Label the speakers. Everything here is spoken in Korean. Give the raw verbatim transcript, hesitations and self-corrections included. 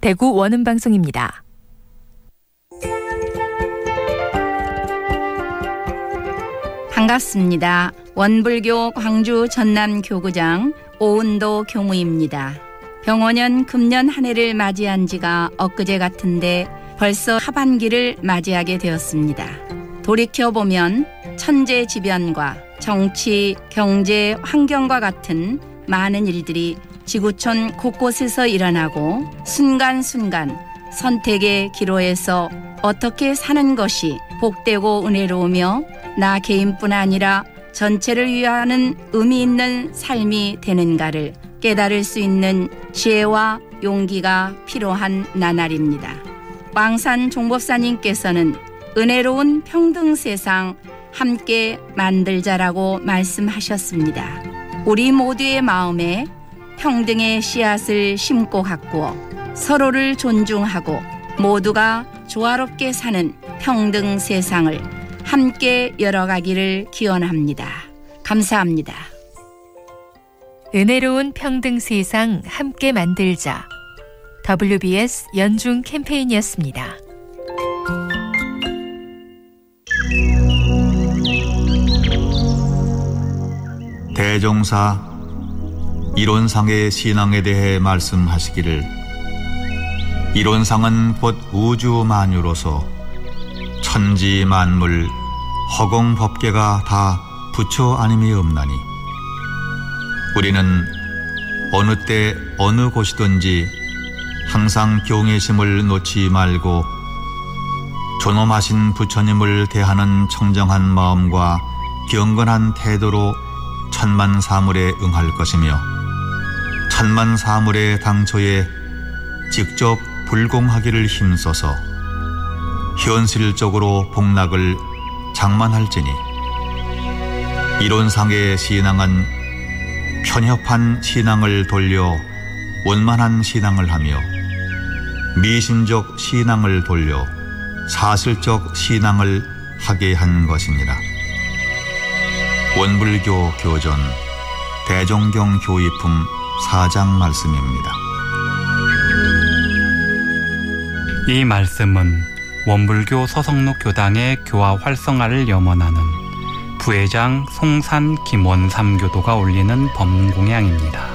Speaker 1: 대구 원음방송입니다.
Speaker 2: 반갑습니다. 원불교 광주 전남교구장 오은도 교무입니다. 병원년 금년 한 해를 맞이한 지가 엊그제 같은데 벌써 하반기를 맞이하게 되었습니다. 돌이켜보면 천재지변과 정치, 경제, 환경과 같은 많은 일들이 지구촌 곳곳에서 일어나고 순간순간 선택의 기로에서 어떻게 사는 것이 복되고 은혜로우며 나 개인뿐 아니라 전체를 위하는 의미 있는 삶이 되는가를 깨달을 수 있는 지혜와 용기가 필요한 나날입니다. 광산 종법사님께서는 은혜로운 평등 세상 함께 만들자라고 말씀하셨습니다. 우리 모두의 마음에 평등의 씨앗을 심고 가꾸어 서로를 존중하고 모두가 조화롭게 사는 평등 세상을 함께 열어가기를 기원합니다. 감사합니다.
Speaker 1: 은혜로운 평등 세상 함께 만들자. 더블유비에스 연중 캠페인이었습니다.
Speaker 3: 대종사 이론상의 신앙에 대해 말씀하시기를 이론상은 곧 우주 만유로서 천지 만물 허공 법계가 다 부처 아님이 없나니 우리는 어느 때 어느 곳이든지 항상 경외심을 놓지 말고 존엄하신 부처님을 대하는 청정한 마음과 경건한 태도로 천만 사물에 응할 것이며 천만 사물의 당초에 직접 불공하기를 힘써서 현실적으로 복락을 장만할지니 이론상의 신앙은 편협한 신앙을 돌려 원만한 신앙을 하며 미신적 신앙을 돌려 사실적 신앙을 하게 한 것이니라. 원불교 교전 대종경 교의품 사 장 말씀입니다.
Speaker 4: 이 말씀은 원불교 서성로 교당의 교화 활성화를 염원하는 부회장 송산 김원삼 교도가 올리는 법문공양입니다.